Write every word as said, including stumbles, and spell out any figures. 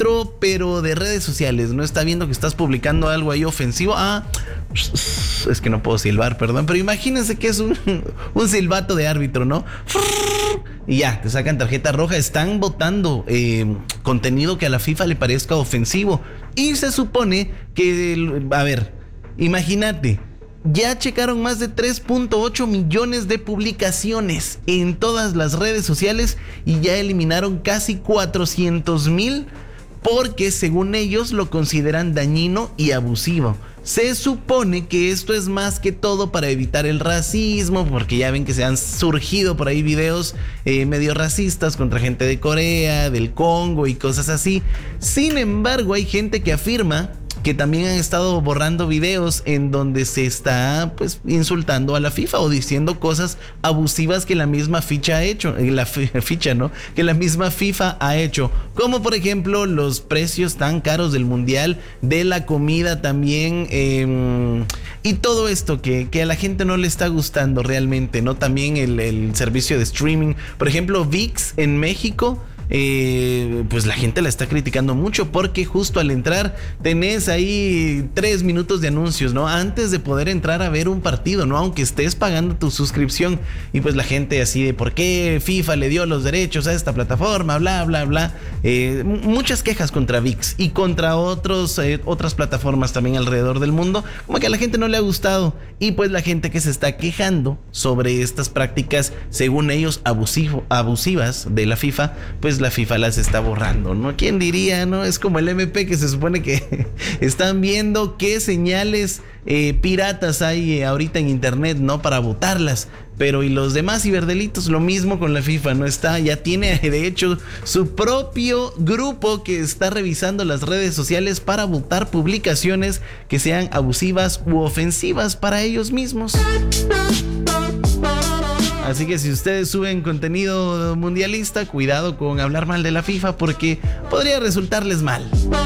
árbitro, pero de redes sociales, ¿no? Está viendo que estás publicando algo ahí ofensivo. Ah, es que no puedo silbar, perdón, pero imagínense que es un, un silbato de árbitro, ¿no? Y ya, te sacan tarjeta roja. Están votando eh, contenido que a la FIFA le parezca ofensivo. Y se supone que, a ver, imagínate, ya checaron más de tres punto ocho millones de publicaciones en todas las redes sociales y ya eliminaron casi cuatrocientos mil porque según ellos lo consideran dañino y abusivo. Se supone que esto es más que todo para evitar el racismo, porque ya ven que se han surgido por ahí videos eh, medio racistas contra gente de Corea, del Congo y cosas así. Sin embargo, hay gente que afirma que también han estado borrando videos en donde se está pues insultando a la FIFA o diciendo cosas abusivas que la misma ficha ha hecho, la ficha, ¿no? Que la misma FIFA ha hecho, como por ejemplo los precios tan caros del mundial, de la comida también, eh, y todo esto que, que a la gente no le está gustando realmente, ¿no? También el, el servicio de streaming, por ejemplo, V I X en México. Eh, pues la gente la está criticando mucho porque justo al entrar tenés ahí tres minutos de anuncios, ¿no? Antes de poder entrar a ver un partido, ¿no? Aunque estés pagando tu suscripción. Y pues la gente así de ¿por qué FIFA le dio los derechos a esta plataforma? Bla, bla, bla. Eh, muchas quejas contra V I X y contra otros, eh, otras plataformas también alrededor del mundo. Como que a la gente no le ha gustado. Y pues la gente que se está quejando sobre estas prácticas, según ellos, abusivo, abusivas de la FIFA, pues la FIFA las está borrando, ¿no? ¿Quién diría, no? Es como el M P que se supone que están viendo qué señales eh, piratas hay eh, ahorita en internet, ¿no? Para botarlas. Pero y los demás ciberdelitos, lo mismo con la FIFA, ¿no? Está, ya tiene de hecho su propio grupo que está revisando las redes sociales para botar publicaciones que sean abusivas u ofensivas para ellos mismos. Así que si ustedes suben contenido mundialista, cuidado con hablar mal de la FIFA porque podría resultarles mal.